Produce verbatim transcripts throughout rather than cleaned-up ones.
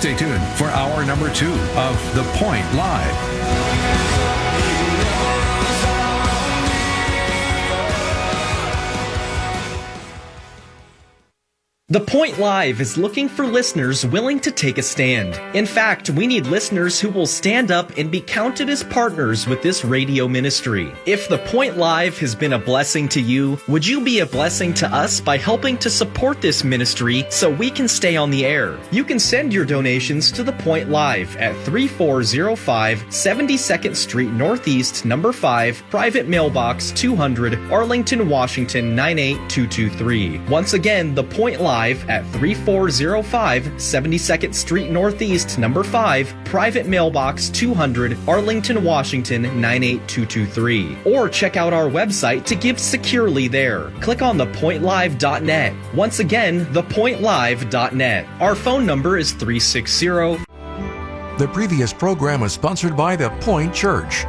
Stay tuned for hour number two of The Point Live. The Point Live is looking for listeners willing to take a stand. In fact, we need listeners who will stand up and be counted as partners with this radio ministry. If The Point Live has been a blessing to you, would you be a blessing to us by helping to support this ministry so we can stay on the air? You can send your donations to The Point Live at three four zero five seventy-second Street Northeast, number five, Private Mailbox two hundred, Arlington, Washington nine eight two two three. Once again, The Point Live at three four zero five seventy-second Street Northeast, number five, Private Mailbox two hundred, Arlington, Washington nine eight two two three. Or check out our website to give securely there. Click on the point live dot net. Once again, the point live dot net. Our phone number is three six zero. The previous program was sponsored by The Point Church.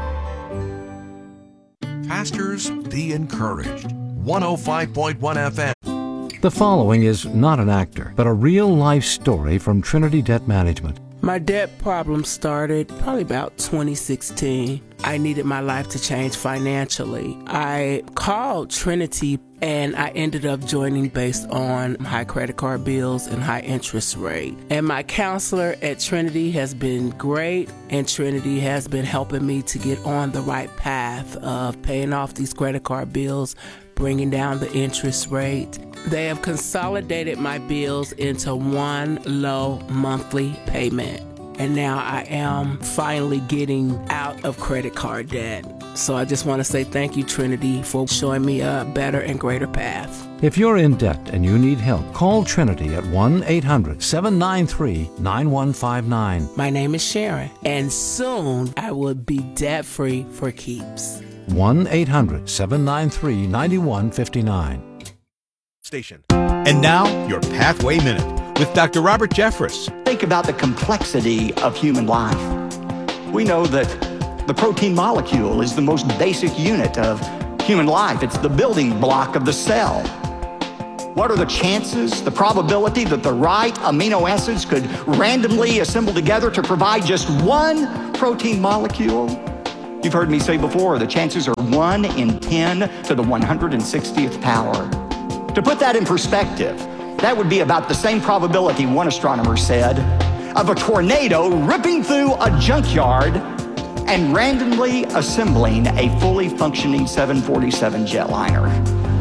Pastors, be encouraged. one oh five point one F M. The following is not an actor, but a real-life story from Trinity Debt Management. My debt problem started probably about twenty sixteen. I needed my life to change financially. I called Trinity and I ended up joining based on high credit card bills and high interest rate. And my counselor at Trinity has been great, and Trinity has been helping me to get on the right path of paying off these credit card bills, bringing down the interest rate. They have consolidated my bills into one low monthly payment. And now I am finally getting out of credit card debt. So I just want to say thank you, Trinity, for showing me a better and greater path. If you're in debt and you need help, call Trinity at one eight hundred seven nine three nine one five nine. My name is Sharon, and soon I will be debt-free for keeps. one eight hundred seven nine three nine one five nine. Station. And now, your Pathway Minute with Doctor Robert Jeffress. Think about the complexity of human life. We know that the protein molecule is the most basic unit of human life. It's the building block of the cell. What are the chances, the probability that the right amino acids could randomly assemble together to provide just one protein molecule? You've heard me say before, the chances are one in ten to the one hundred sixtieth power. To put that in perspective, that would be about the same probability, one astronomer said, of a tornado ripping through a junkyard and randomly assembling a fully functioning seven forty-seven jetliner.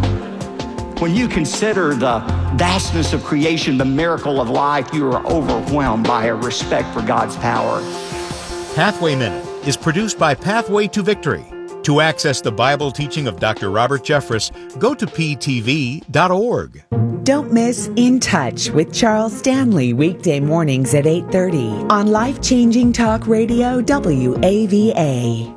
When you consider the vastness of creation, the miracle of life, you are overwhelmed by a respect for God's power. Pathway Minute is produced by Pathway to Victory. To access the Bible teaching of Doctor Robert Jeffress, go to p t v dot org. Don't miss In Touch with Charles Stanley weekday mornings at eight thirty on Life-Changing Talk Radio W A V A.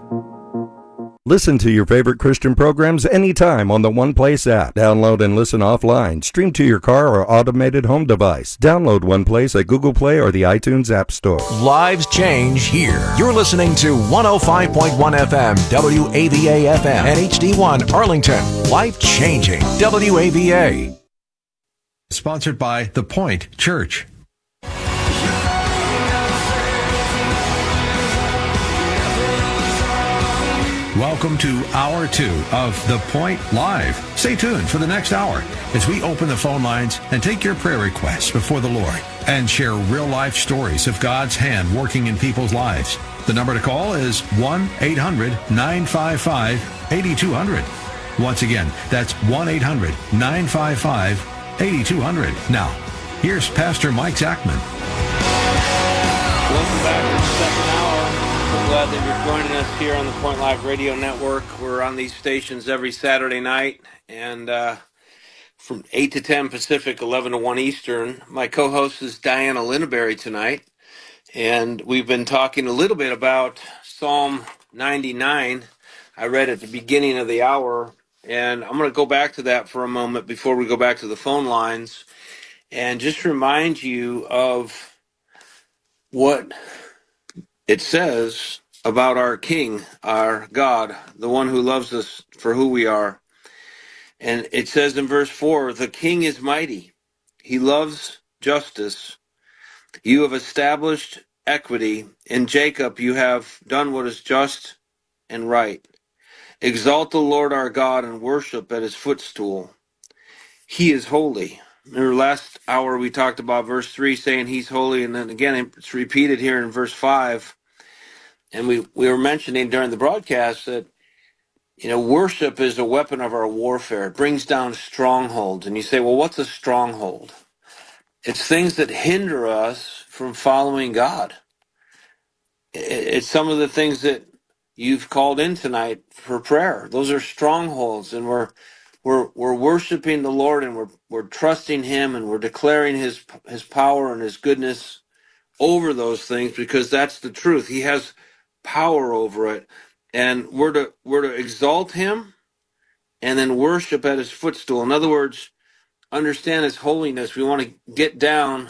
Listen to your favorite Christian programs anytime on the One Place app. Download and listen offline. Stream to your car or automated home device. Download One Place at Google Play or the iTunes App Store. Lives change here. You're listening to one oh five point one F M, W A V A F M, and H D one Arlington. Life changing. W A V A. Sponsored by The Point Church. Welcome to Hour two of The Point Live. Stay tuned for the next hour as we open the phone lines and take your prayer requests before the Lord and share real-life stories of God's hand working in people's lives. The number to call is one eight hundred nine five five eight two zero zero. Once again, that's one eight hundred nine five five eight two zero zero. Now, here's Pastor Mike Zachman. Welcome back to the second hour. So glad that you're joining us here on the Point Live Radio Network. We're on these stations every Saturday night, and uh, from eight to ten Pacific, eleven to one Eastern. My co-host is Diana Linneberry tonight, and we've been talking a little bit about Psalm ninety-nine. I read at the beginning of the hour, and I'm going to go back to that for a moment before we go back to the phone lines, and just remind you of what it says about our King, our God, the one who loves us for who we are. And it says in verse four, the King is mighty. He loves justice You have established equity. In Jacob you have done what is just and right. Exalt the Lord our God and worship at his footstool. He is holy. Remember last hour we talked about verse three saying he's holy, and then again it's repeated here in verse five. And we, we were mentioning during the broadcast that, you know, worship is a weapon of our warfare. It brings down strongholds. And you say, well, what's a stronghold? It's things that hinder us from following God. It's some of the things that you've called in tonight for prayer. Those are strongholds, and we're we're we're worshiping the Lord, and we're we're trusting him, and we're declaring his his power and his goodness over those things, because that's the truth. He has power over it, and we're to we're to exalt him and then worship at his footstool. In other words, understand his holiness. We want to get down,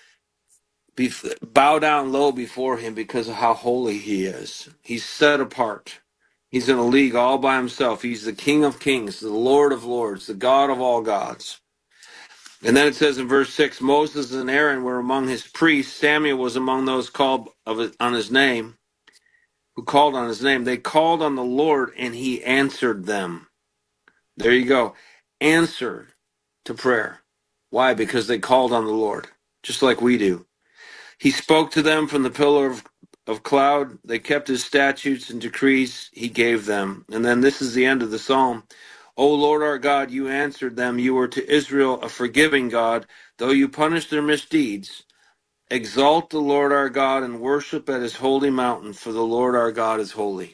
be, bow down low before him because of how holy he is. He's set apart. He's in a league all by himself. He's the King of kings, the Lord of lords, the God of all gods. And then it says in verse six, Moses and Aaron were among his priests. Samuel was among those called of it, on his name, who called on his name. They called on the Lord, and he answered them. There you go. Answered to prayer. Why? Because they called on the Lord, just like we do. He spoke to them from the pillar of, of cloud. They kept his statutes and decrees he gave them. And then this is the end of the psalm. O Lord our God, you answered them. You were to Israel a forgiving God, though you punished their misdeeds. Exalt the Lord our God and worship at his holy mountain, for the Lord our God is holy.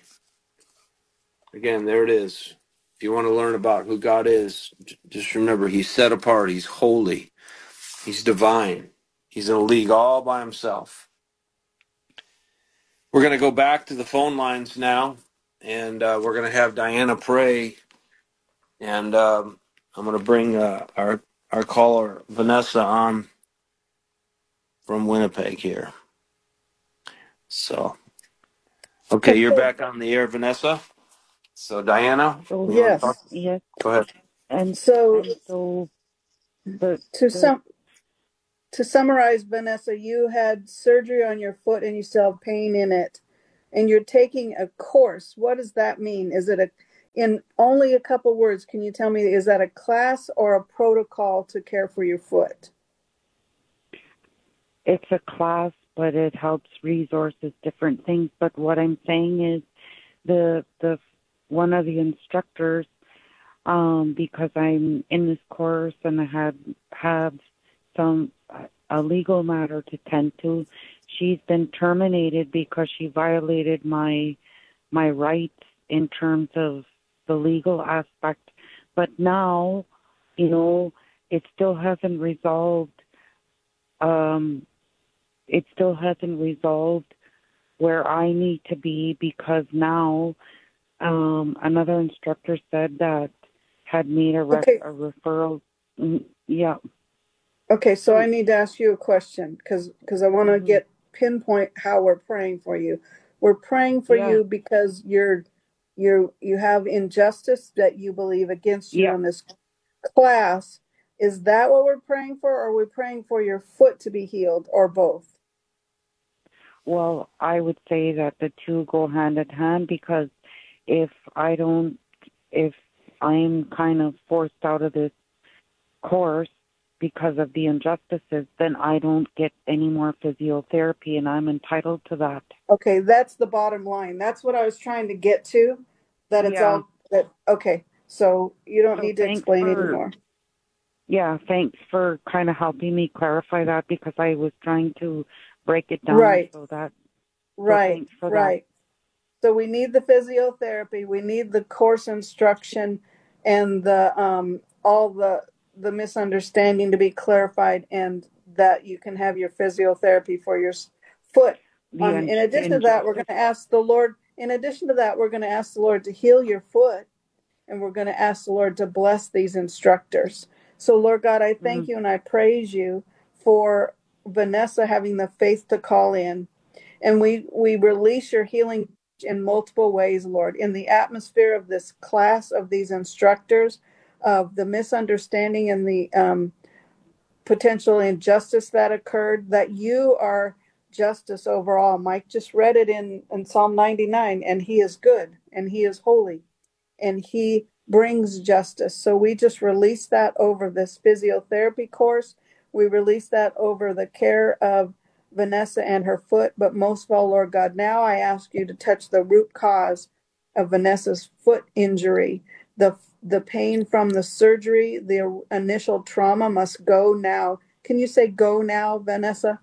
Again, there it is. If you want to learn about who God is, just remember he's set apart, he's holy, he's divine, he's in a league all by himself. We're going to go back to the phone lines now, and uh, we're going to have Diana pray, and um, I'm going to bring uh, our our caller Vanessa on from Winnipeg here. So, okay, you're back on the air, Vanessa. So, Diana, So you want to talk? yes, yes, Go ahead. and So and so the to the sum to summarize, Vanessa, you had surgery on your foot and you still have pain in it, and you're taking a course. What does that mean? Is it a in only a couple words? Can you tell me, is that a class or a protocol to care for your foot? it's a class, but it helps resources, different things. But what I'm saying is, the the one of the instructors, um, because I'm in this course and I had have some a legal matter to tend to. She's been terminated because she violated my my rights in terms of the legal aspect. But now, you know, it still hasn't resolved. Um, it still hasn't resolved where I need to be, because now um, another instructor said that had made a, ref- Okay. a referral. Mm, Yeah. Okay, so I need to ask you a question because because I want to Mhm. get pinpoint how we're praying for you. We're praying for Yeah. you because you're you you have injustice that you believe against you Yeah. in this class. Is that what we're praying for, or are we praying for your foot to be healed, or both? Well, I would say that the two go hand in hand, because if I don't, if I'm kind of forced out of this course because of the injustices, then I don't get any more physiotherapy, and I'm entitled to that. Okay, that's the bottom line. That's what I was trying to get to. That it's Yeah. all that. Okay, so you don't So need to thanks explain for, anymore. yeah, thanks for kind of helping me clarify that, because I was trying to break it down Right, so that, so right, thanks for that. right. So we need the physiotherapy, we need the course instruction, and the um, all the the misunderstanding to be clarified, and that you can have your physiotherapy for your s- foot. The Um, in- in addition to that, we're going injustice. to ask the Lord. In addition to that, we're going to ask the Lord to heal your foot, and we're going to ask the Lord to bless these instructors. So, Lord God, I thank Mhm. you and I praise you for Vanessa having the faith to call in. And we, we release your healing in multiple ways, Lord, in the atmosphere of this class, of these instructors, of the misunderstanding and the um, potential injustice that occurred, that you are justice overall. Mike just read it in, in Psalm ninety-nine, and he is good and he is holy and he brings justice. So we just release that over this physiotherapy course. We release that over the care of Vanessa and her foot. But most of all, Lord God, now I ask you to touch the root cause of Vanessa's foot injury. The, the pain from the surgery, the initial trauma must go now. Can you say go now, Vanessa?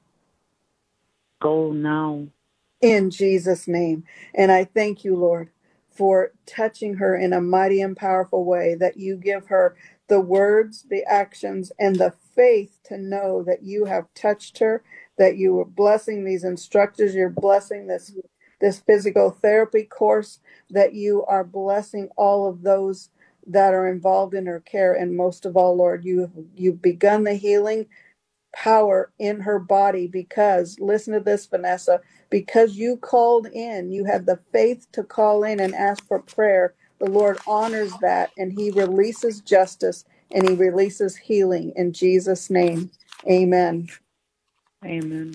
Go now. In Jesus' name. And I thank you, Lord, for touching her in a mighty and powerful way, that you give her the words, the actions, and the faith to know that you have touched her, that you are blessing these instructors, you're blessing this, this physical therapy course, that you are blessing all of those that are involved in her care. And most of all, Lord, you, you've begun the healing power in her body because, listen to this, Vanessa, because you called in, you had the faith to call in and ask for prayer. The Lord honors that, and he releases justice and he releases healing in Jesus' name. Amen. Amen.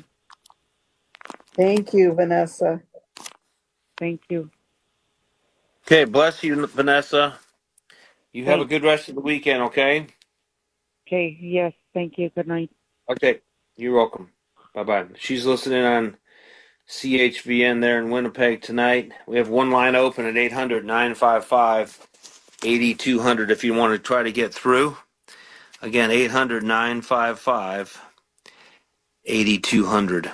Thank you, Vanessa. Thank you. Okay, bless you, Vanessa. You have a Thanks. good rest of the weekend, okay? Okay, yes, thank you. Good night. Okay, you're welcome. Bye-bye. She's listening on C H V N there in Winnipeg tonight. We have one line open at eight hundred, nine five five, eight two zero zero if you want to try to get through. Again, eight hundred, nine five five, eight two zero zero.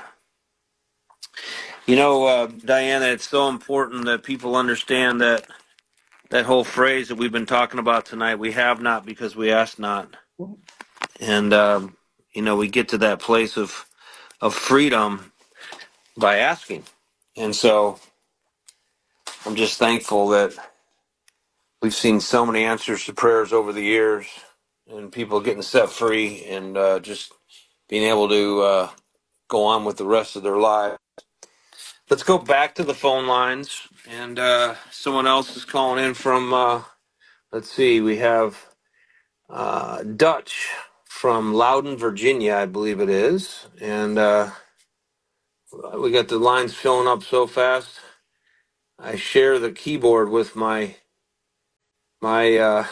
You know, uh, Diana, it's so important that people understand that that whole phrase that we've been talking about tonight, we have not because we ask not. And, um, you know, we get to that place of, of freedom by asking. And so I'm just thankful that we've seen so many answers to prayers over the years and people getting set free and uh, just being able to uh, go on with the rest of their lives. Let's go back to the phone lines. And uh, someone else is calling in from, uh, let's see, we have uh, Dutch from Loudon, Virginia, I believe it is. And uh, we got the lines filling up so fast. I share the keyboard with my my uh,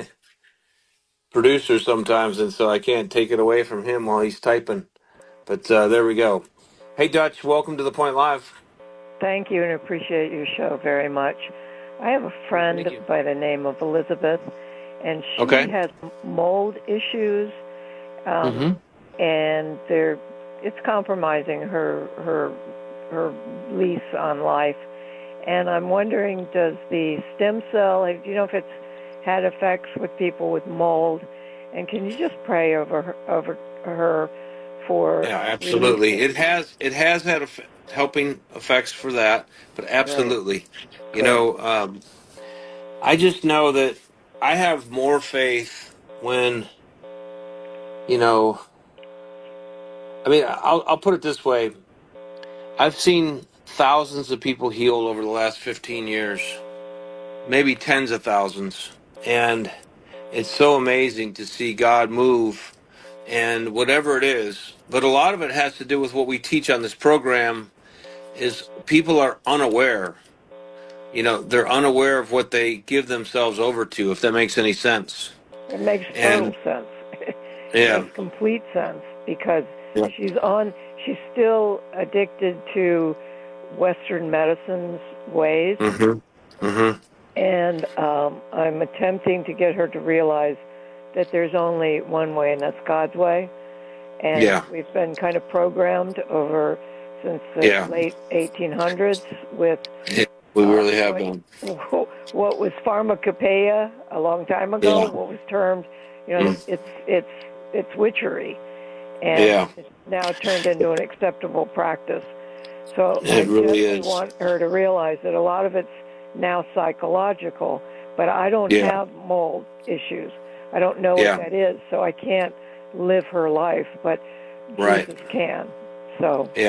producer sometimes, and so I can't take it away from him while he's typing. But uh, there we go. Hey, Dutch, welcome to The Point Live. Thank you, and appreciate your show very much. I have a friend by the name of Elizabeth, and she okay. has mold issues, um, mm-hmm. and they're it's compromising her her her lease on life. And I'm wondering, does the stem cell, do you know if it's had effects with people with mold? And can you just pray over her, over her for? Yeah, absolutely. releasing? It has it has had eff- helping effects for that, but absolutely. Right. You know, um, I just know that I have more faith when, you know, I mean, I'll, I'll put it this way. I've seen thousands of people healed over the last fifteen years, maybe tens of thousands. And it's so amazing to see God move and whatever it is. But a lot of it has to do with what we teach on this program is people are unaware. You know, they're unaware of what they give themselves over to, if that makes any sense. It makes total and, sense. It yeah. makes complete sense because yeah. she's on, she's still addicted to Western medicine's ways. Mm-hmm. Mm-hmm. And um, I'm attempting to get her to realize that there's only one way, and that's God's way. And yeah. we've been kind of programmed over since the yeah. late eighteen hundreds with... Yeah, we uh, really have been. What was pharmacopoeia a long time ago, yeah. what was termed, you know, mm. it's it's it's witchery. And yeah. it's now turned into an acceptable practice. So it I really just is. want her to realize that a lot of it's now psychological, but I don't yeah. have mold issues. I don't know yeah. what that is, so I can't live her life, but right. Jesus can. So yeah,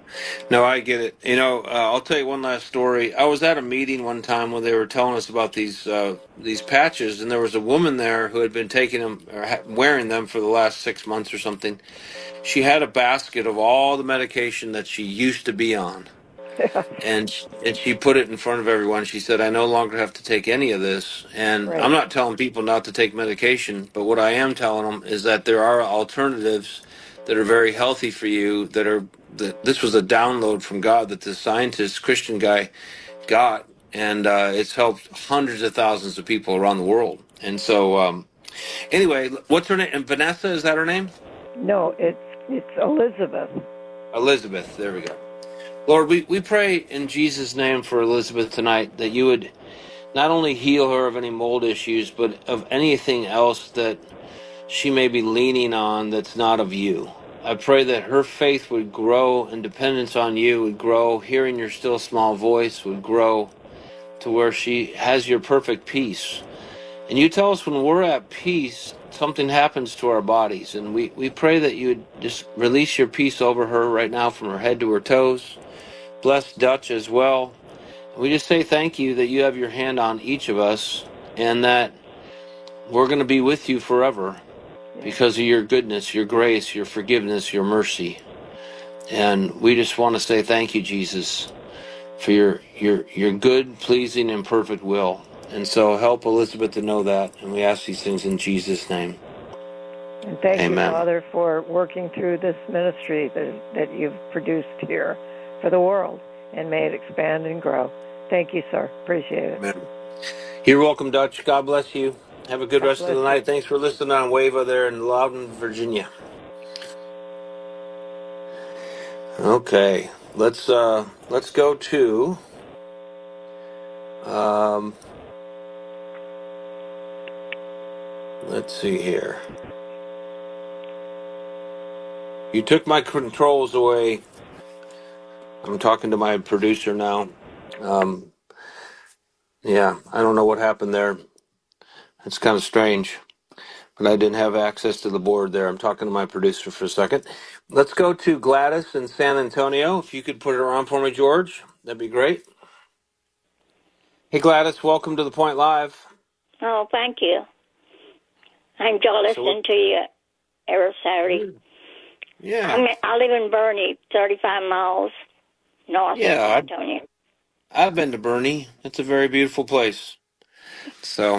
No, I get it. You know, uh, I'll tell you one last story. I was at a meeting one time when they were telling us about these uh, these patches, and there was a woman there who had been taking them or ha- wearing them for the last six months or something. She had a basket of all the medication that she used to be on, and sh- and she put it in front of everyone. She said, "I no longer have to take any of this." And Right. I'm not telling people not to take medication, but what I am telling them is that there are alternatives that are very healthy for you. That are that this was a download from God that the scientist Christian guy got, and uh, it's helped hundreds of thousands of people around the world. And so, um, anyway, what's her name? And Vanessa, is that her name? No, it's it's Elizabeth. Elizabeth. There we go. Lord, we, we pray in Jesus' name for Elizabeth tonight that you would not only heal her of any mold issues, but of anything else that she may be leaning on that's not of you. I pray that her faith would grow and dependence on you would grow, hearing your still small voice would grow to where she has your perfect peace. And you tell us when we're at peace, something happens to our bodies. And we, we pray that you would just release your peace over her right now from her head to her toes. Bless Dutch as well. We just say thank you that you have your hand on each of us and that we're going to be with you forever because of your goodness, your grace, your forgiveness, your mercy. And we just want to say thank you, Jesus, for your your your good, pleasing, and perfect will. And so help Elizabeth to know that. And we ask these things in Jesus' name. And thank Amen. you, Father, for working through this ministry that, that you've produced here for the world, and may it expand and grow. Thank you, sir. Appreciate it. Amen. You're welcome, Dutch. God bless you. Have a good God rest of the bless night. you. Thanks for listening on Wava there in Loudon, Virginia. Okay, let's uh, let's go to um, let's see here. You took my controls away. I'm talking to my producer now. Um, yeah, I don't know what happened there. It's kind of strange, but I didn't have access to the board there. I'm talking to my producer for a second. Let's go to Gladys in San Antonio. If you could put it on for me, George, that'd be great. Hey, Gladys, welcome to The Point Live. Oh, thank you. I'm just listening So, to you every Saturday. yeah. I'm, I live in Bernie, thirty-five miles north Yeah, of I- San Antonio. I've been to Bernie. It's a very beautiful place. So,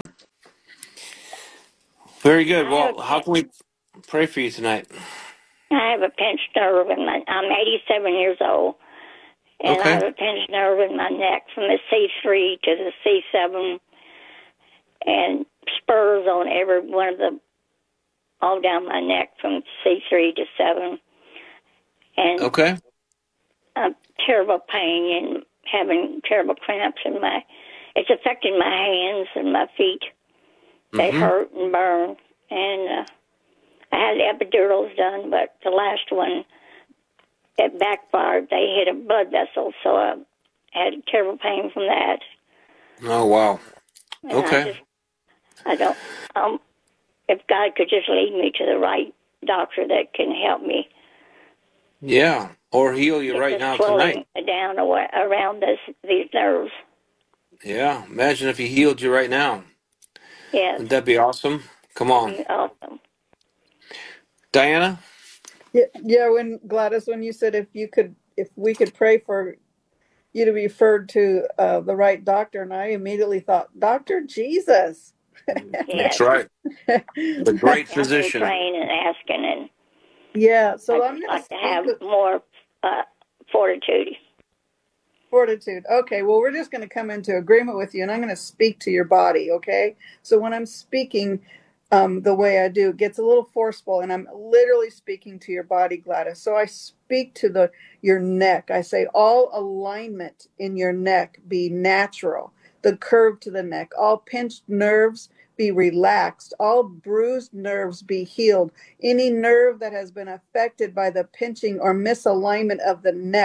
very good. I have Well, a how pin- can we pray for you tonight? I have a pinched nerve in my. I'm eighty-seven years old, and I have Okay. a pinched nerve in my neck from the C three to the C seven, and spurs on every one of the, all down my neck from C three to seven, and Okay. a terrible pain and having terrible cramps in my. It's affecting my hands and my feet. They Mhm. hurt and burn, and uh, I had epidurals done, but the last one, it backfired. They hit a blood vessel, so I had terrible pain from that. Oh, wow. And Okay. I just, I don't, um, if God could just lead me to the right doctor that can help me Yeah. Or heal you get right this now swelling tonight. down awa- around this, these nerves. Yeah. Imagine if he healed you right now. Yes, Wouldn't that be awesome? Come it'd on. be awesome. Diana? Yeah, yeah. When Gladys, when you said if you could, if we could pray for you to be referred to uh, the right doctor, and I immediately thought, Doctor Jesus. Yes, That's right. The great I've been physician. praying and asking, and Yeah. So I'd I'm just going to like to speak have with more uh, fortitude. fortitude. Okay. Well, we're just going to come into agreement with you, and I'm going to speak to your body. Okay. So when I'm speaking, um, the way I do, it gets a little forceful, and I'm literally speaking to your body, Gladys. So I speak to the your neck. I say all alignment in your neck be natural. The curve to the neck, all pinched nerves be relaxed, all bruised nerves be healed. Any nerve that has been affected by the pinching or misalignment of the neck,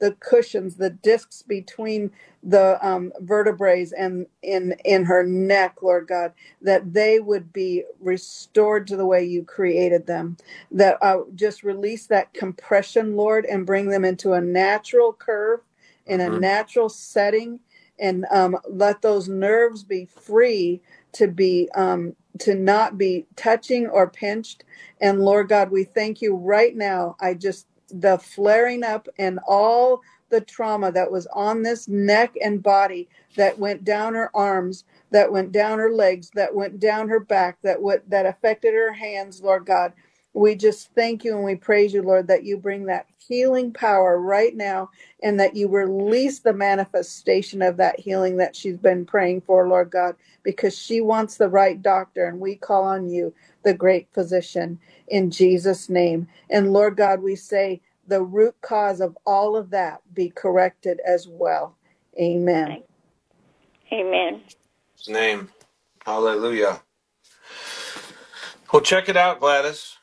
the cushions, the discs between the um, vertebrae and in in her neck, Lord God, that they would be restored to the way you created them. That uh, just release that compression, Lord, and bring them into a natural curve, in a Mhm. natural setting, and um, let those nerves be free to be um, to not be touching or pinched. And Lord God, we thank you right now. I just the flaring up and all the trauma that was on this neck and body, that went down her arms, that went down her legs, that went down her back, that went, that affected her hands, Lord God. We just thank you and we praise you, Lord, that you bring that healing power right now, and that you release the manifestation of that healing that she's been praying for, Lord God, because she wants the right doctor, and we call on you, the great physician, in Jesus' name. And Lord God, we say the root cause of all of that be corrected as well. Amen. Amen. His name. Hallelujah. Well, check it out, Gladys.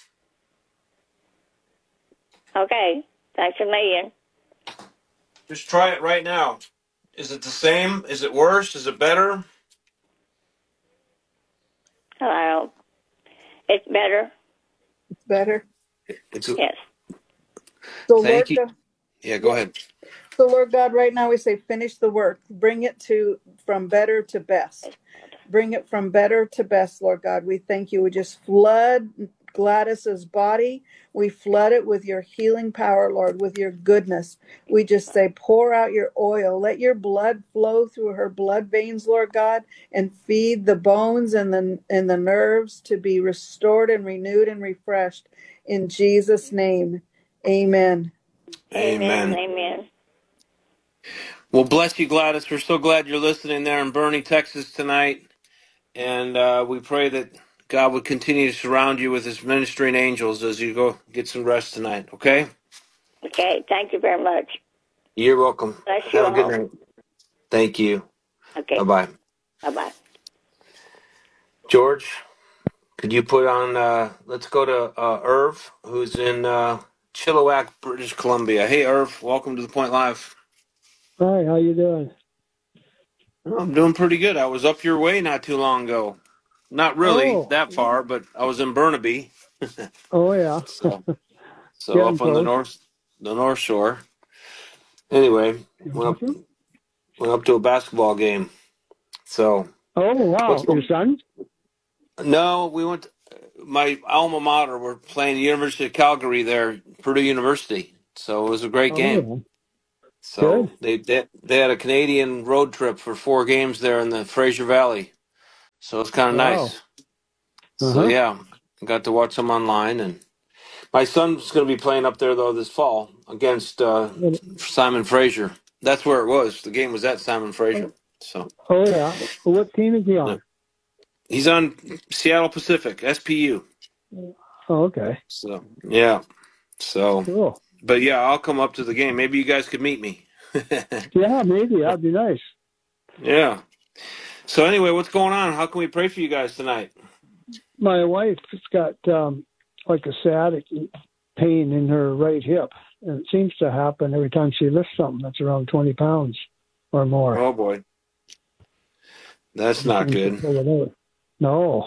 Okay. Thanks a million. Just try it right now. Is it the same? Is it worse? Is it better? Hello. It's better. It's better. It's a, Yes. So Thank Lord you. God, Yeah, go ahead. so Lord God, right now we say finish the work. Bring it to from better to best. Bring it from better to best, Lord God. We thank you. We just flood Gladys's body. We flood it with your healing power, Lord, with your goodness. We just say, pour out your oil. Let your blood flow through her blood veins, Lord God, and feed the bones and the and the nerves to be restored and renewed and refreshed. In Jesus' name, amen. Amen. Amen. Amen. Well, bless you, Gladys. We're so glad you're listening there in Bernie, Texas tonight. And uh, we pray that God would continue to surround you with his ministering angels as you go get some rest tonight, okay? Okay. Thank you very much. You're welcome. Bless you Have a good all. night. Thank you. Okay. Bye-bye. Bye-bye. George, could you put on, uh, let's go to uh, Irv, who's in uh, Chilliwack, British Columbia. Hey, Irv, welcome to The Point Live. Hi, how you doing? Oh, I'm doing pretty good. I was up your way not too long ago. Not really Oh, that far, but I was in Burnaby. oh yeah, so, so getting up on the close. north, the North Shore. Anyway, went up, Mhm. went up to a basketball game. So, Oh what's wow, your going? son? No, we went. To, my alma mater. We're playing the University of Calgary there, Purdue University. So it was a great Oh game. yeah, So good. they they, they had a Canadian road trip for four games there in the Fraser Valley. So it's kind of Wow. nice. Uh So huh. yeah, I got to watch them online, and my son's going to be playing up there though this fall against uh, Simon Fraser. That's where it was. The game was at Simon Fraser. So Oh yeah. What team is he yeah. on? He's on Seattle Pacific, S P U. Oh, okay. So yeah. So, Cool. but yeah, I'll come up to the game. Maybe you guys could meet me. Yeah, maybe that'd be nice. Yeah. So anyway, what's going on? How can we pray for you guys tonight? My wife's got um like a sciatic pain in her right hip, and it seems to happen every time she lifts something that's around twenty pounds or more. Oh boy, that's She not seems to good. pull it out. No.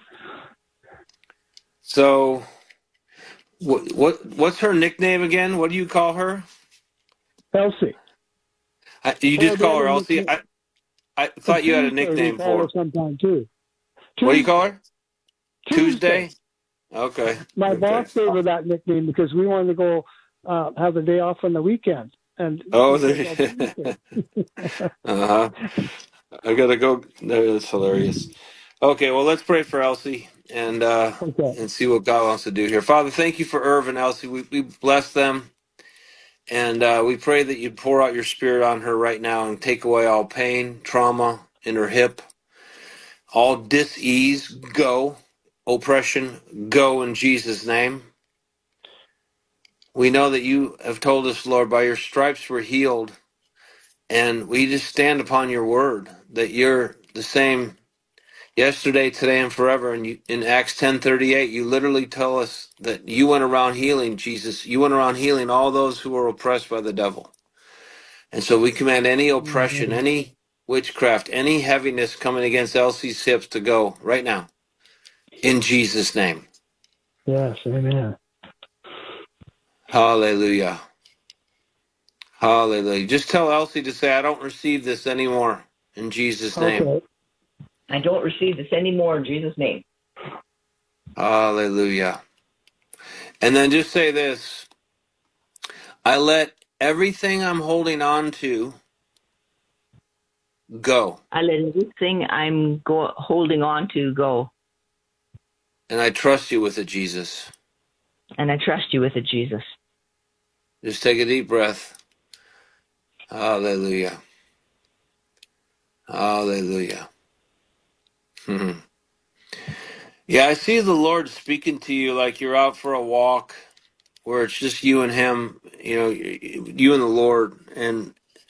So, what what what's her nickname again? What do you call her? Elsie. I, you Well, just the call her other Elsie. nickname, I I uh, thought you had a Tuesday we nickname call for her her. sometime too. What do you call Tuesday. her? Tuesday. Tuesday. Okay. My Okay. boss gave her that nickname because we wanted to go uh, have a day off on the weekend, and Oh, she said, there. "Well, Tuesday." uh huh. I gotta go. No, that's hilarious. Okay, well, let's pray for Elsie and uh, Okay. and see what God wants to do here. Father, thank you for Irv and Elsie. We we bless them, and uh, we pray that you pour out your Spirit on her right now and take away all pain, trauma in her hip, all dis-ease. Go, oppression, go in Jesus' name. We know that you have told us, Lord, by your stripes we're healed, and we just stand upon your word that you're the same. yesterday, today, and forever. And you, in Acts ten thirty-eight, you literally tell us that you went around healing, Jesus. You went around healing all those who were oppressed by the devil. And so we command any oppression, Mhm. any witchcraft, any heaviness coming against Elsie's hips to go right now in Jesus' name. Yes, amen. Hallelujah. Hallelujah. Just tell Elsie to say, I don't receive this anymore in Jesus' name. Okay. I don't receive this anymore in Jesus' name. Hallelujah. And then just say this. I let everything I'm holding on to go. I let everything I'm go- holding on to go. And I trust you with it, Jesus. And I trust you with it, Jesus. Just take a deep breath. Hallelujah. Hallelujah. Yeah, I see the Lord speaking to you like you're out for a walk where it's just you and him, you know, you and the Lord, and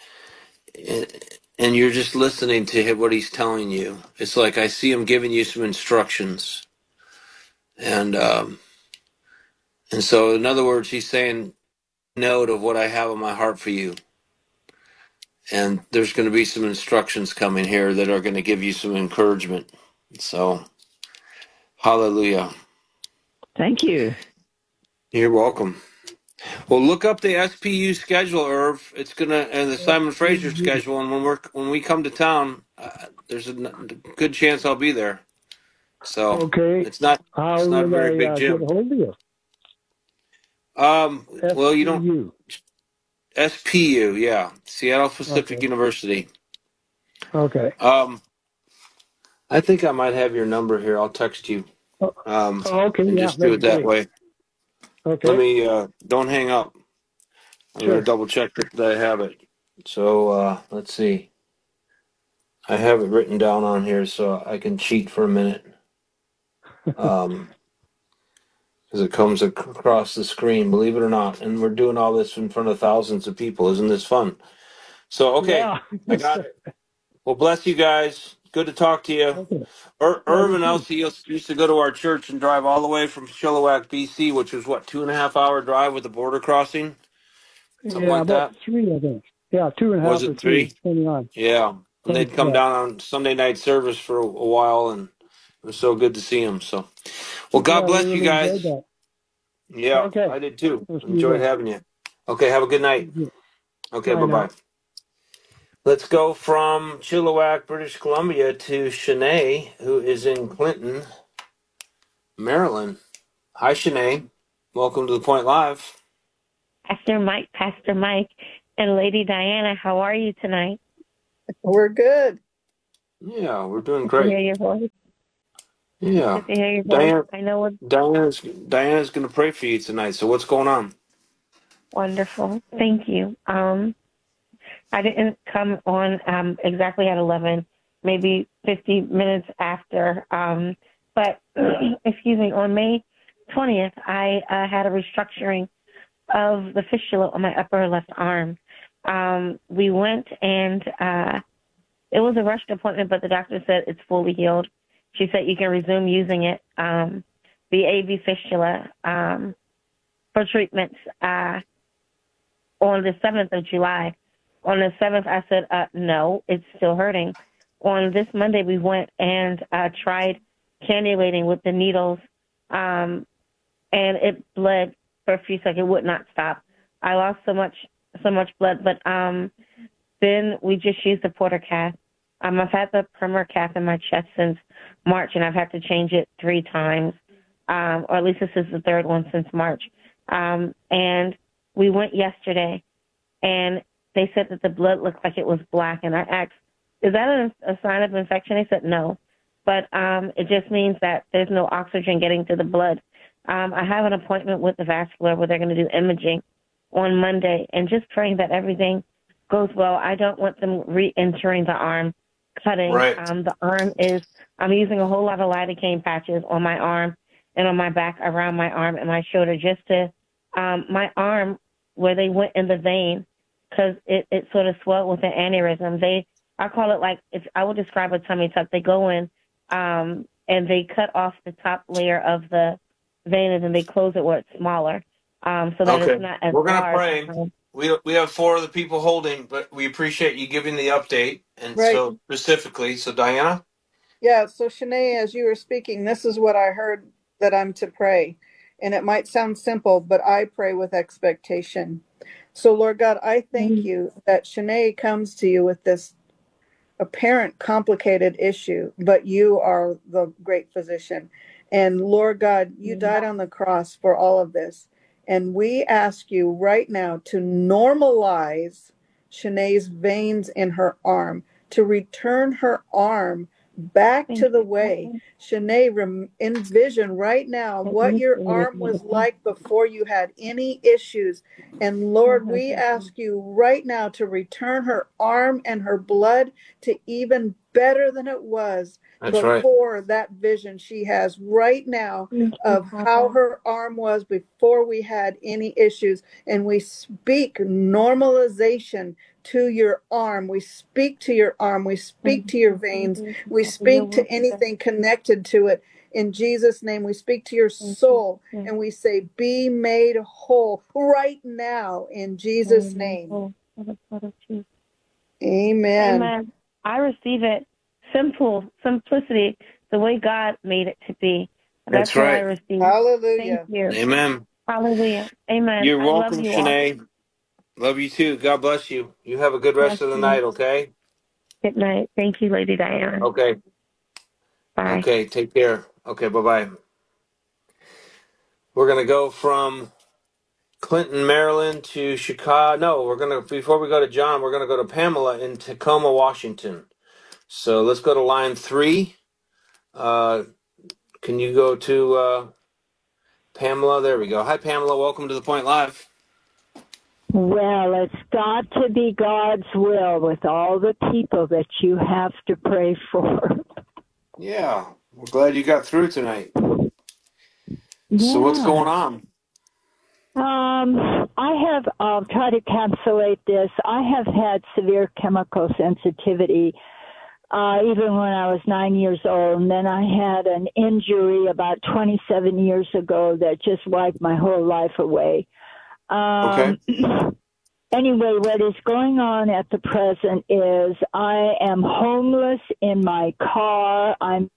and you're just listening to him, what he's telling you. It's like I see him giving you some instructions. And um, and so, in other words, he's saying, note of what I have in my heart for you. And there's going to be some instructions coming here that are going to give you some encouragement. So, hallelujah. Thank you. You're welcome. Well, look up the S P U schedule, Irv. It's gonna and the Simon Fraser schedule, and when we're when we come to town, uh, there's a n- good chance I'll be there. So Okay. it's not How it's not a will very I big uh, get gym. a hold of you? Um, well, you don't S P U. S P U, yeah, Seattle Pacific Okay. University. Okay. Um, I think I might have your number here. I'll text you. Oh, Um, okay. and Yeah, just do that'd it be that great. way. Okay. Let me uh, don't hang up. I'm Sure. gonna double check that I have it. So uh, let's see. I have it written down on here so I can cheat for a minute. Um, because it comes ac- across the screen, believe it or not. And we're doing all this in front of thousands of people. Isn't this fun? So, okay, Yeah. I got it. Well, bless you guys. Good to talk to you. Okay. Ir- Yeah, Irv you and too. Elsie used used to go to our church and drive all the way from Chilliwack, B C, which was what, two and a half hour drive with the border crossing? Something Yeah, like about that? three, I think. Yeah, two and a Was half or it three, three? depending on. Yeah. And they'd come Yeah. down on Sunday night service for a, a while, and it was so good to see them. So, well, God Yeah, we bless you really enjoyed guys. that. Yeah, Okay. I did too. We'll see you Enjoyed then. having you. Okay, have a good night. Thank you. Okay, Bye bye now. bye. Let's go from Chilliwack, British Columbia to Shanae, who is in Clinton, Maryland. Hi, Shanae. Welcome to the Point Live. Pastor Mike, Pastor Mike, and Lady Diana, how are you tonight? We're good. Yeah, we're doing Good to hear great. your voice. Yeah. Good to hear your voice. Diana, I know it's Diana's, Diana's going to pray for you tonight. So what's going on? wonderful. Thank you. Um, I didn't come on um, exactly at eleven, maybe fifty minutes after. Um, but, excuse me, on May twentieth, I uh, had a restructuring of the fistula on my upper left arm. Um, we went and uh, it was a rushed appointment, but the doctor said it's fully healed. She said you can resume using it, um, the A V fistula, um, for treatments uh, on the seventh of July. On the seventh, I said, uh, no, it's still hurting. On this Monday, we went and uh, tried cannulating with the needles, um, and it bled for a few seconds. It would not stop. I lost so much, so much blood, but um, then we just used the Porter cath. Um, I've had the Premier cath in my chest since March, and I've had to change it three times, um, or at least this is the third one since March. Um, and we went yesterday, and they said that the blood looked like it was black, and I asked, is that a, a sign of infection? They said no, but um, it just means that there's no oxygen getting to the blood. Um, I have an appointment with the vascular where they're going to do imaging on Monday, and just praying that everything goes well. I don't want them re-entering the arm cutting. Right. Um, the arm is, I'm using a whole lot of lidocaine patches on my arm and on my back, around my arm and my shoulder, just to, um, my arm where they went in the vein, because it, it sort of swelled with an aneurysm. They, I call it like, it's, I would describe a tummy tuck. They go in um, and they cut off the top layer of the vein, and then they close it where it's smaller, um, so that it's Okay. not as We're going to large. pray. We, we have four other people holding, but we appreciate you giving the update. And Right. so specifically, so Diana? Yeah, so Shanae, as you were speaking, this is what I heard that I'm to pray. And it might sound simple, but I pray with expectation. So, Lord God, I thank you that Shanae comes to you with this apparent complicated issue, but you are the great physician. And Lord God, you died on the cross for all of this. And we ask you right now to normalize Shanae's veins in her arm, to return her arm back to the way. Shanae, rem- envision right now what your arm was like before you had any issues. And Lord, we ask you right now to return her arm and her blood to even better than it was That's right. before that vision she has right now of how her arm was before we had any issues. And we speak normalization to your arm. We speak to your arm. We speak to your veins. We speak to anything connected to it. In Jesus' name, we speak to your soul and we say, be made whole right now in Jesus' name. Amen. Amen. I receive it. Simple, simplicity, the way God made it to be. That's, That's what right. I receive. Hallelujah. Thank you. Amen. Hallelujah. Amen. You're I love welcome, you all. Shanae. Love you too. God bless you. You have a good Bless rest of the you. night, okay? Good night. Thank you, Lady Diana. Okay. Bye. Okay, take care. Okay, bye-bye. We're going to go from Clinton, Maryland to Chicago. No, we're going to, before we go to John, we're going to go to Pamela in Tacoma, Washington. So let's go to line three. Uh, can you go to uh, Pamela? There we go. Hi, Pamela. Welcome to The Point Live. Well, it's got to be God's will with all the people that you have to pray for. Yeah, we're glad you got through tonight. Yeah. So what's going on? Um, I have, I'll try to encapsulate this. I have had severe chemical sensitivity uh, even when I was nine years old. And then I had an injury about twenty-seven years ago that just wiped my whole life away. Um, Okay. Anyway, what is going on at the present is I am homeless in my car. I'm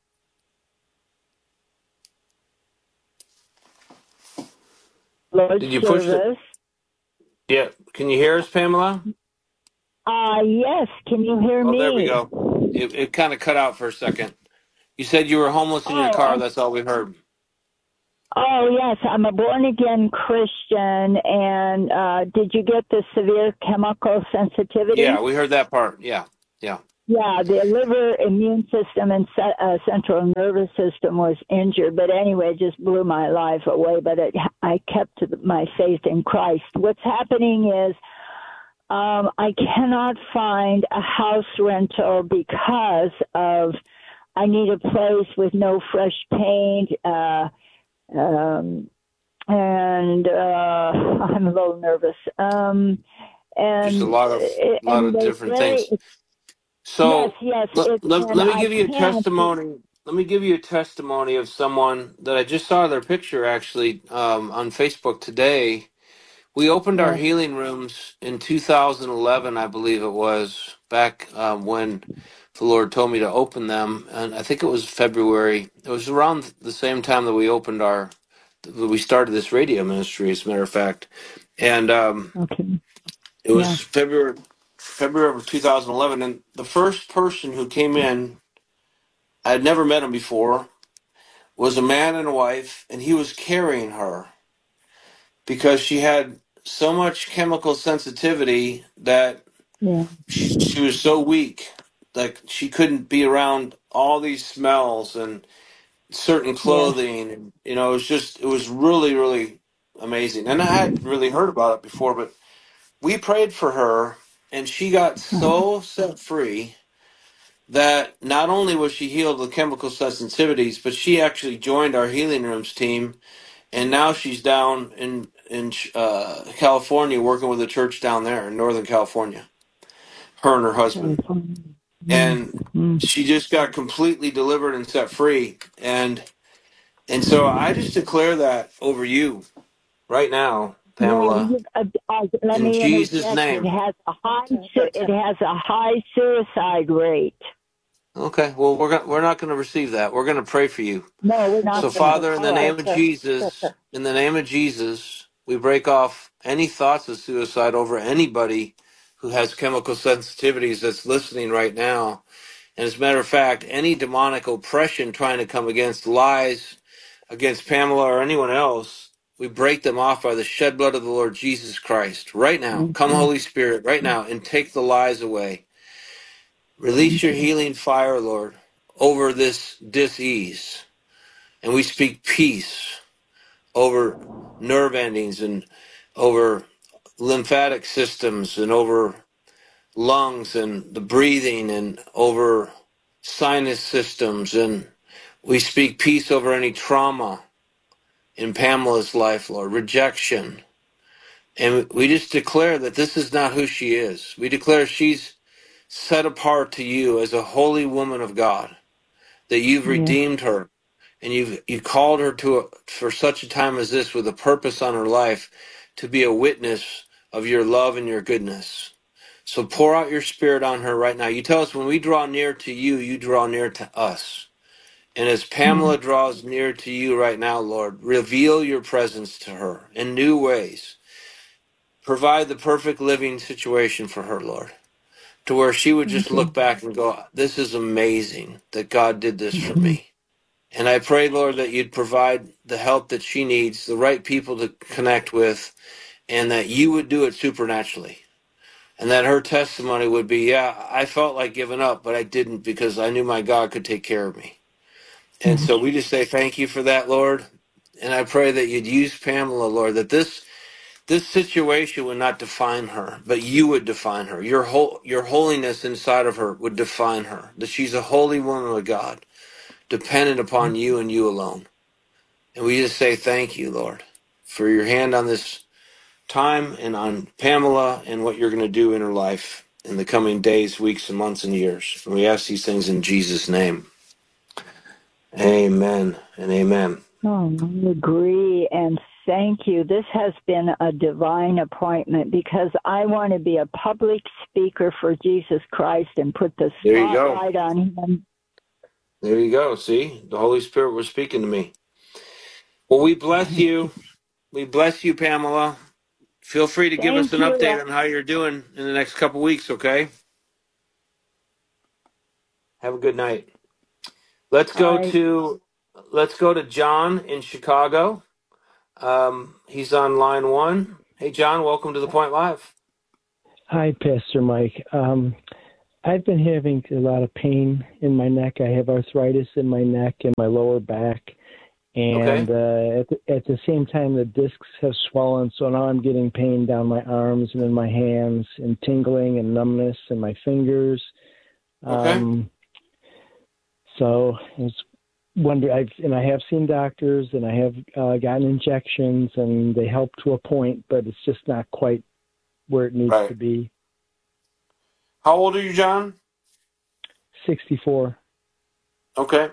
Lord Did you push service. it? Yeah. Can you hear us, Pamela? Uh, yes. Can you hear Oh, me? there we go. It, it kind of cut out for a second. You said you were homeless in your Oh, car. I'm, That's all we heard. oh, yes. I'm a born-again Christian. And uh, did you get the severe chemical sensitivity? Yeah, we heard that part. Yeah, yeah. Yeah, the liver, immune system, and ce- uh, central nervous system was injured. But anyway, it just blew my life away. But it, I kept my faith in Christ. What's happening is um, I cannot find a house rental because of I need a place with no fresh paint. Uh, um, and uh, I'm a little nervous. Um, and Just a lot of a lot and of they different say things. So yes, yes. let, It, let, and let me I give you a can't. testimony. Let me give you a testimony of someone that I just saw their picture actually um, on Facebook today. We opened our Yes. healing rooms in two thousand eleven, I believe it was, back um, when the Lord told me to open them, and I think it was February. It was around the same time that we opened our, that we started this radio ministry, as a matter of fact, and um, Okay. it was Yeah. February February of two thousand eleven, and the first person who came in, I had never met him before, was a man and a wife, and he was carrying her because she had so much chemical sensitivity that Yeah. she, she was so weak, like she couldn't be around all these smells and certain Yeah. clothing, and you know, it was just, it was really, really amazing. And I hadn't really heard about it before, but we prayed for her, and she got so set free that not only was she healed of chemical sensitivities, but she actually joined our healing rooms team, and now she's down in in uh, California working with a church down there in Northern California. Her and her husband. and she just got completely delivered and set free. And and so I just declare that over you right now, Pamela, Well, uh, uh, let in me Jesus' interject. It name. has a high. Su- it has a high suicide rate. Okay, well, we're go- we're not going to receive that. We're going to pray for you. No, we're not So, going to. Father, in All the right. name of Jesus, in the name of Jesus, we break off any thoughts of suicide over anybody who has chemical sensitivities that's listening right now. And as a matter of fact, any demonic oppression trying to come against lies, against Pamela or anyone else, we break them off by the shed blood of the Lord Jesus Christ. Right now, come Holy Spirit, right now, and take the lies away. Release your healing fire, Lord, over this dis-ease. And we speak peace over nerve endings and over lymphatic systems and over lungs and the breathing and over sinus systems. And we speak peace over any trauma in Pamela's life, Lord, rejection. And we just declare that this is not who she is. We declare she's set apart to you as a holy woman of God, that you've Yeah. redeemed her and you've you called her to a, for such a time as this, with a purpose on her life, to be a witness of your love and your goodness. So pour out your spirit on her right now. You tell us when we draw near to you, you draw near to us. And as Pamela draws near to you right now, Lord, reveal your presence to her in new ways. Provide the perfect living situation for her, Lord, to where she would just look back and go, this is amazing that God did this for me. And I pray, Lord, that you'd provide the help that she needs, the right people to connect with, and that you would do it supernaturally. And that her testimony would be, yeah, I felt like giving up, but I didn't because I knew my God could take care of me. And so we just say thank you for that, Lord. And I pray that you'd use Pamela, Lord, that this this situation would not define her, but you would define her. Your whole your holiness inside of her would define her. That she's a holy woman of God, dependent upon you and you alone. And we just say thank you, Lord, for your hand on this time and on Pamela and what you're going to do in her life in the coming days, weeks, and months and years. And we ask these things in Jesus' name. Amen and amen. Oh, I agree, and thank you. This has been a divine appointment because I want to be a public speaker for Jesus Christ and put the There you go. spotlight on him. There you go. See, the Holy Spirit was speaking to me. Well, we bless you. We bless you, Pamela. Feel free to give Thank us an you. update on how you're doing in the next couple weeks, okay? Have a good night. Let's go All right. to let's go to John in Chicago. Um, he's on line one. Hey, John, welcome to the Point Live. Hi, Pastor Mike. Um, I've been having a lot of pain in my neck. I have arthritis in my neck and my lower back. And Okay. uh, at, the, at the same time, the discs have swollen, so now I'm getting pain down my arms and in my hands and tingling and numbness in my fingers. Okay. Um, so I was wondering, I've, and I have seen doctors and I have uh, gotten injections and they help to a point, but it's just not quite where it needs Right. to be. How old are you, John? sixty-four. Okay.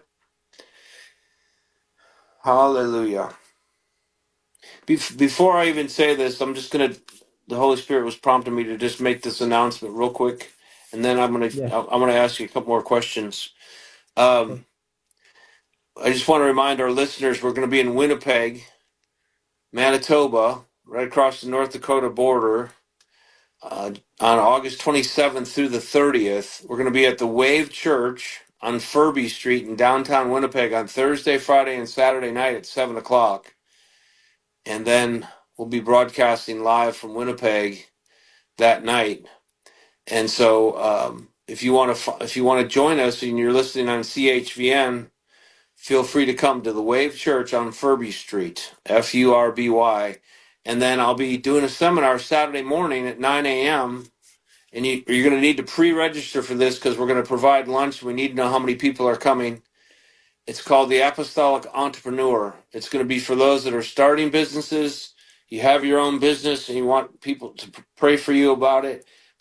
Hallelujah. Bef- before I even say this, I'm just going to, the Holy Spirit was prompting me to just make this announcement real quick. And then I'm going to, Yes. I'm going to ask you a couple more questions. Um, I just want to remind our listeners, we're going to be in Winnipeg, Manitoba, right across the North Dakota border, uh, on August twenty-seventh through the thirtieth. We're going to be at the Wave Church on Furby Street in downtown Winnipeg on Thursday, Friday, and Saturday night at seven o'clock. And then we'll be broadcasting live from Winnipeg that night. And so um, if you want to if you want to join us and you're listening on C H V N, feel free to come to the Wave Church on Furby Street, F U R B Y. And then I'll be doing a seminar Saturday morning at nine a.m. And you, you're going to need to pre-register for this because we're going to provide lunch. We need to know how many people are coming. It's called the Apostolic Entrepreneur. It's going to be for those that are starting businesses. You have your own business and you want people to pray for you about it.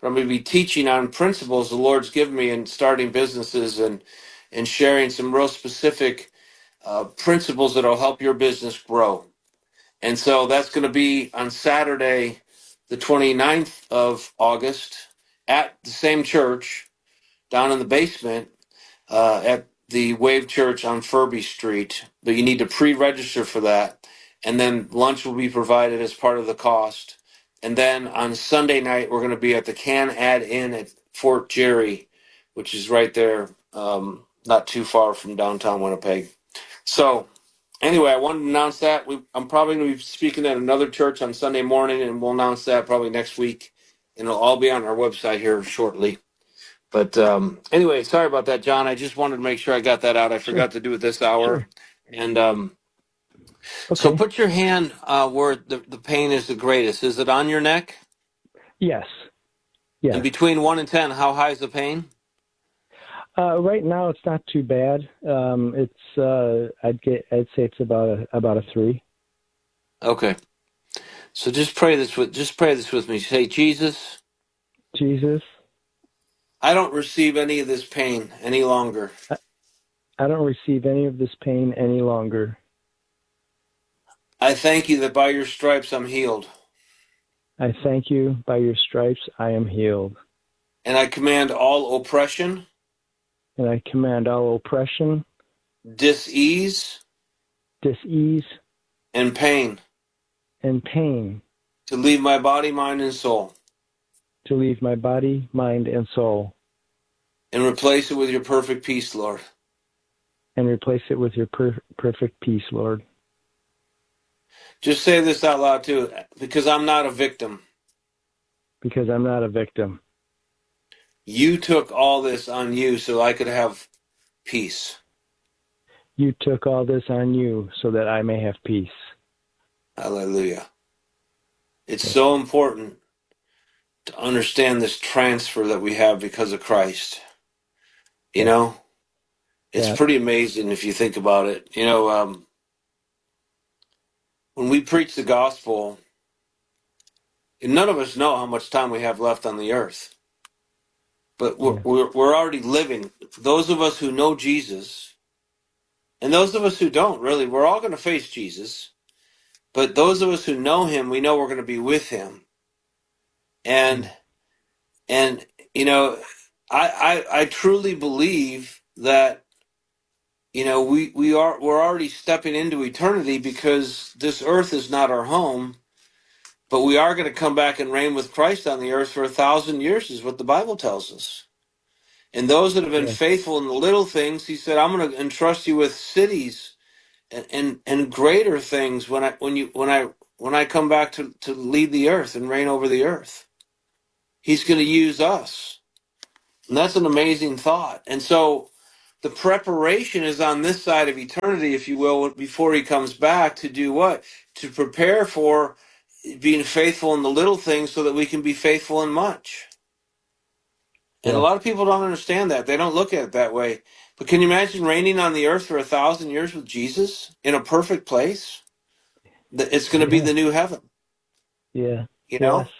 but I'm going to be teaching on principles the Lord's given me in starting businesses and and sharing some real specific uh, principles that will help your business grow. And so that's going to be on Saturday, the twenty-ninth of August, at the same church down in the basement uh, at the Wave Church on Furby Street. But you need to pre-register for that. And then lunch will be provided as part of the cost. And then on Sunday night, we're going to be at the Can Ad Inn at Fort Jerry, which is right there, um, not too far from downtown Winnipeg. So anyway, I wanted to announce that. We, I'm probably going to be speaking at another church on Sunday morning, and we'll announce that probably next week. And it'll all be on our website here shortly. But um, anyway, sorry about that, John. I just wanted to make sure I got that out. I forgot to do it this hour. Sure. And um, Okay. so put your hand uh, where the, the pain is the greatest. Is it on your neck? Yes. Yes. And between one and ten, how high is the pain? Uh, right now, it's not too bad. Um, it's uh, I'd get I'd say it's about a about a three. Okay. So just pray this with just pray this with me. Say, Jesus, Jesus, I don't receive any of this pain any longer. I, I don't receive any of this pain any longer. I thank you that by your stripes I'm healed. I thank you, by your stripes I am healed. And I command all oppression, And I command all oppression, dis-ease, dis-ease, and pain and pain to leave my body, mind, and soul, to leave my body, mind, and soul, and replace it with your perfect peace, Lord. and replace it with your per- perfect peace, Lord. Just say this out loud too, because I'm not a victim. Because I'm not a victim. You took all this on you so I could have peace. You took all this on you so that I may have peace. Hallelujah. It's so important to understand this transfer that we have because of Christ. You know, it's Yeah. pretty amazing if you think about it. You know, um, when we preach the gospel, none of us know how much time we have left on the earth. But we're, we're, we're already living. Those of us who know Jesus, and those of us who don't, really, we're all going to face Jesus. But those of us who know him, we know we're going to be with him. And, and you know, I, I, I truly believe that, you know, we, we are, we're already stepping into eternity because this earth is not our home. But we are going to come back and reign with Christ on the earth for a thousand years, is what the Bible tells us. And those that have been Yeah. faithful in the little things, he said, I'm going to entrust you with cities and, and, and greater things when I when you when I when I come back to, to lead the earth and reign over the earth. He's going to use us. And that's an amazing thought. And so the preparation is on this side of eternity, if you will, before he comes back to do what? To prepare for being faithful in the little things so that we can be faithful in much. And Yeah. a lot of people don't understand that. They don't look at it that way. But can you imagine reigning on the earth for a thousand years with Jesus in a perfect place? Th- It's going to be Yeah. the new heaven, Yeah. you know? Yes.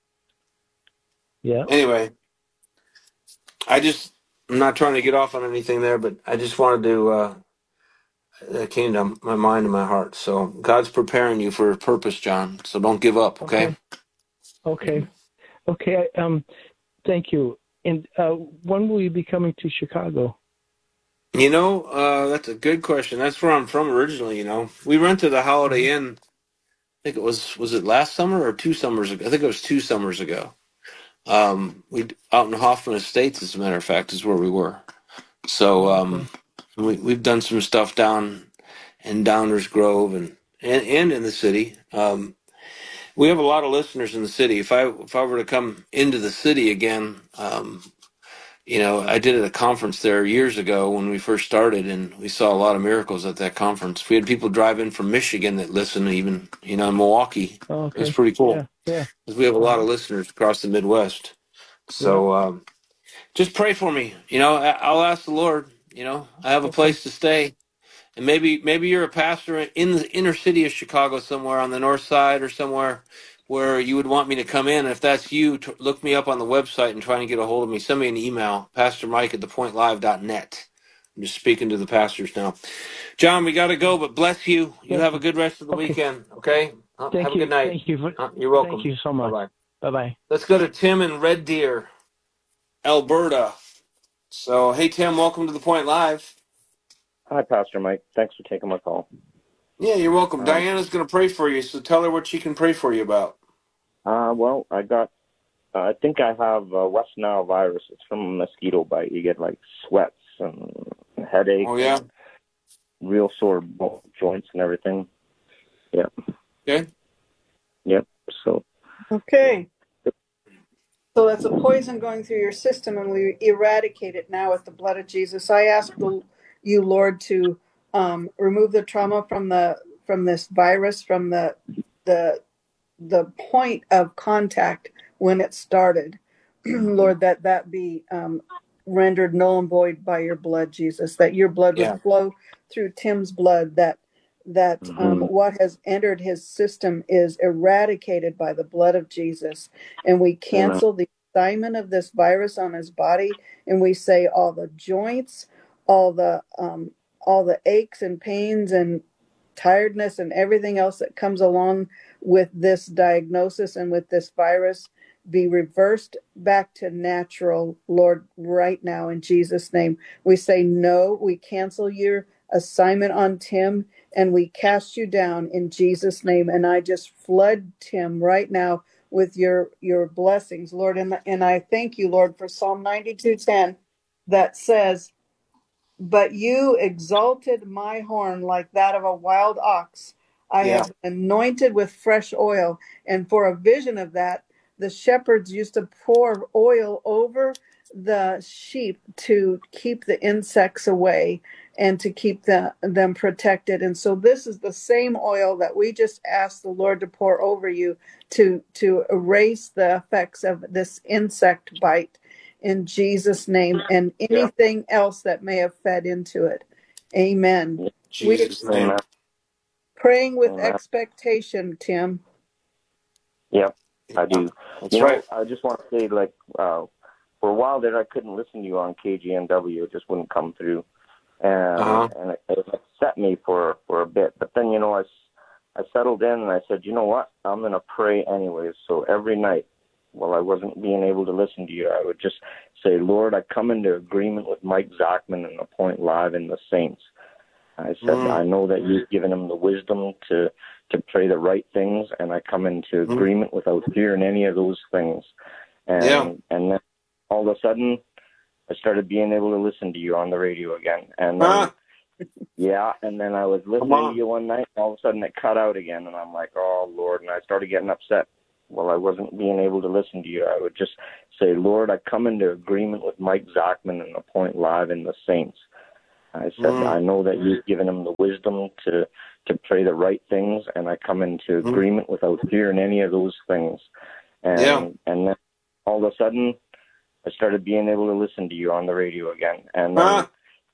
Yeah. Anyway, I just, I'm not trying to get off on anything there, but I just wanted to, uh, that came to my mind and my heart. So God's preparing you for a purpose, John. So don't give up, okay? Okay. Okay. Um, thank you. And uh, when will you be coming to Chicago? You know, uh, that's a good question. That's where I'm from originally, you know. We rented a Holiday Inn, I think it was, was it last summer or two summers ago? I think it was two summers ago. Um, we out in Hoffman Estates, as a matter of fact, is where we were. So um, we, we've done some stuff down in Downers Grove and, and, and in the city. Um, we have a lot of listeners in the city. If I if I were to come into the city again, um, you know, I did at a conference there years ago when we first started, and we saw a lot of miracles at that conference. We had people drive in from Michigan that listen, even, you know, in Milwaukee. Oh, okay. It was pretty cool. Yeah. Yeah. Because we have a lot of listeners across the Midwest. So um, just pray for me. You know, I- I'll ask the Lord. You know, I have a place to stay. And maybe maybe you're a pastor in the inner city of Chicago somewhere on the north side or somewhere. where you would want me to come in. If that's you, t- look me up on the website and try and get a hold of me. Send me an email, Pastor Mike at the point live dot net. I'm just speaking to the pastors now. John, we got to go, but bless you. You Thank have you. a good rest of the Okay. weekend, okay? Uh, Thank have a you. good night. Thank you. For, Uh, you're welcome. Thank you so much. Bye-bye. Bye-bye. Let's go to Tim in Red Deer, Alberta. So, hey, Tim, welcome to the Point Live. Hi, Pastor Mike. Thanks for taking my call. Yeah, you're welcome. Um, Diana's going to pray for you, so tell her what she can pray for you about. Uh, well, I got, uh, I think I have uh, West Nile virus. It's from a mosquito bite. You get like sweats and headaches. Oh, yeah? And real sore joints and everything. Yeah. Okay. Yep. So. Okay. So that's a poison going through your system, and we eradicate it now with the blood of Jesus. I ask the, you, Lord, to um, remove the trauma from the from this virus, from the the the point of contact when it started. Lord, that that be um, rendered null and void by your blood, Jesus. That your blood Yeah. would flow through Tim's blood. That that Mm-hmm. um, what has entered his system is eradicated by the blood of Jesus. And we cancel the assignment of this virus on his body, and we say all the joints, all the um, all the aches and pains and tiredness and everything else that comes along with this diagnosis and with this virus be reversed back to natural, Lord, right now in Jesus' name. We say no, we cancel your assignment on Tim, and we cast you down in Jesus' name. And I just flood Tim right now with your your blessings, Lord. And, and I thank you, Lord, for Psalm ninety-two ten that says, "But you exalted my horn like that of a wild ox. I Yeah. have been anointed with fresh oil." And for a vision of that, the shepherds used to pour oil over the sheep to keep the insects away and to keep the, them protected. And so this is the same oil that we just asked the Lord to pour over you to, to erase the effects of this insect bite in Jesus' name, and anything yeah. else that may have fed into it. Amen. Jesus' we, name. Praying with Amen. expectation, Tim. Yep, I do. That's you right. know, I just want to say, like, uh, for a while there, I couldn't listen to you on K G N W. It just wouldn't come through. And, uh-huh. and it, it upset me for, for a bit. But then, you know, I, I settled in and I said, you know what? I'm going to pray anyways. So every night, while I wasn't being able to listen to you, I would just say, Lord, I come into agreement with Mike Zachman and the Point Live and the Saints. I said, mm. I know that you've given him the wisdom to, to pray the right things, and I come into mm. agreement without fearing any of those things. And, yeah. and then all of a sudden, I started being able to listen to you on the radio again. And then, ah. yeah, and then I was listening to you one night, and all of a sudden it cut out again, and I'm like, oh, Lord, and I started getting upset. Well, I wasn't being able to listen to you. I would just say, Lord, I come into agreement with Mike Zachman and the Point Live and the Saints. I said, mm. I know that you've given him the wisdom to, to pray the right things, and I come into mm. agreement without fearing any of those things. And, yeah. and then all of a sudden, I started being able to listen to you on the radio again. And then, ah.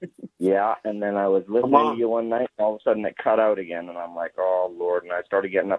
yeah, and then I was listening to you one night, and all of a sudden it cut out again, and I'm like, oh, Lord, and I started getting upset.